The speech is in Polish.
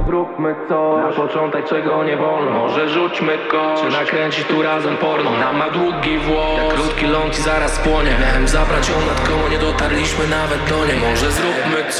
zróbmy coś. Na początek czego nie wolno, może rzućmy kość. Czy nakręcić tu razem porno, ona ma długi włos, jak krótki ląd i zaraz płonie. Miałem zabrać ją nad koło, nie dotarliśmy nawet do niej. Może zróbmy coś.